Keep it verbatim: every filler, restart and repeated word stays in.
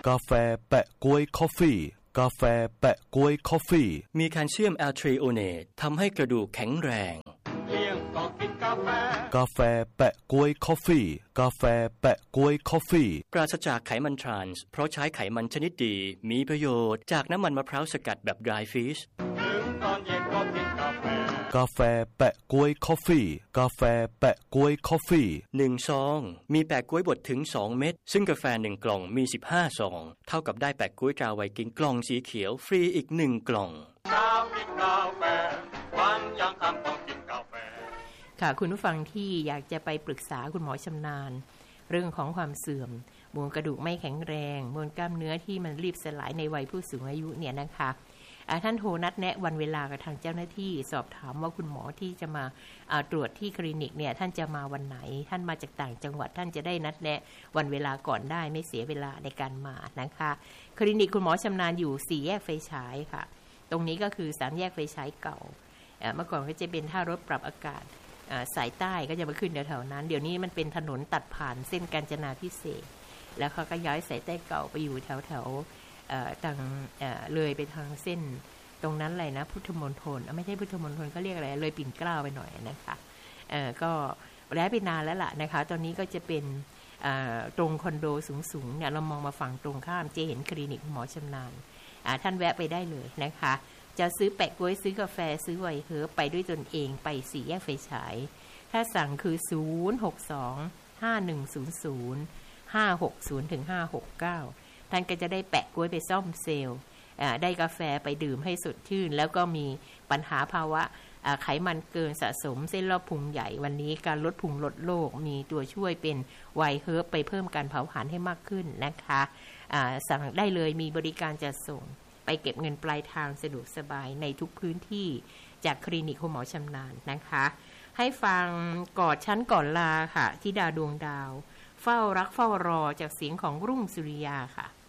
กาแฟแปะก๊วยคอฟฟี่กาแฟแปะก๊วยคอฟฟี่มีแคลเซียมแอลทริโอเนตทำให้กระดูกแข็งแรงเลี้ยงก็กินกาแฟกาแฟแปะก๊วยคอฟฟี่กาแฟแปะก๊วยคอฟฟี่ปราศจากไขมันทรานส์เพราะใช้ไขมันชนิดดีมีประโยชน์จากน้ำมันมะพร้าวสกัดแบบ dry fish ถึงตอนเย็นก็กินกาแฟกาแฟแปะก๊วยคอฟฟี่กาแฟแปะก๊วยคอฟฟี่หนึ่งซองมีแปะก๊วยบดถึงสองเม็ดซึ่งกาแฟหนึ่งกล่องมีสิบห้าซองเท่ากับได้แปะก๊วยตราไวกิ้งกล่องสีเขียวฟรีอีกหนึ่งกล่องเช้ากินกาแฟวันยังค่ำต้องกินกาแฟค่ะคุณผู้ฟังที่อยากจะไปปรึกษาคุณหมอชำนาญเรื่องของความเสื่อมมวลกระดูกไม่แข็งแรงมวลกล้ามเนื้อที่มันรีบสลายในวัยผู้สูงอายุเนี่ยนะคะท่านโทรนัดแนะวันเวลากับทางเจ้าหน้าที่สอบถามว่าคุณหมอที่จะมาตรวจที่คลินิกเนี่ยท่านจะมาวันไหนท่านมาจากต่างจังหวัดท่านจะได้นัดแนะวันเวลาก่อนได้ไม่เสียเวลาในการมานะคะคลินิกคุณหมอชำนาญอยู่สี่แยกไฟฉายค่ะตรงนี้ก็คือสามแยกไฟฉายเก่าเมื่อก่อนก็จะเป็นท่ารถปรับอากาศสายใต้ก็จะมาขึ้นแถวๆนั้นเดี๋ยวนี้มันเป็นถนนตัดผ่านเส้นกาญจนาภิเษกแล้วเขาก็ย้ายสายใต้เก่าไปอยู่แถวๆทางเลยไปทางเส้นตรงนั้นเลยนะพุทธมณฑลไม่ใช่พุทธมณฑลเขาเรียกอะไรเลยปิ่นเกล้าไปหน่อยนะคะก็แล้วไปนานแล้วล่ะนะคะตอนนี้ก็จะเป็นตรงคอนโดสูงๆเนี่ยเรามองมาฝั่งตรงข้ามจะเห็นคลินิกหมอชำนาญท่านแวะไปได้เลยนะคะจะซื้อแปะก๊วยซื้อกาแฟซื้อไวน์เฮิร์บไปด้วยตนเองไปสี่แยกไฟฉายถ้าสั่งคือศูนย์ หก สอง ห้า หนึ่ง ศูนย์ ศูนย์ ห้า หก ศูนย์ ถึง ห้า หก เก้าท่านก็จะได้แปะก๊วยไปซ่อมเซลล์ได้กาแฟไปดื่มให้สดชื่นแล้วก็มีปัญหาภาวะไขมันเกินสะสมเส้นรอบพุงใหญ่วันนี้การลดพุงลดโรคมีตัวช่วยเป็นไวน์เฮิร์บไปเพิ่มการเผาผลาญให้มากขึ้นนะคะสั่งได้เลยมีบริการจัดส่งไปเก็บเงินปลายทางสะดวกสบายในทุกพื้นที่จากคลินิกคุณหมอชำนาญนะคะให้ฟังกอดชั้นก่อนลาค่ะธิดาดวงดาวเฝ้ารักเฝ้ารอจากเสียงของรุ่งสุริยาค่ะ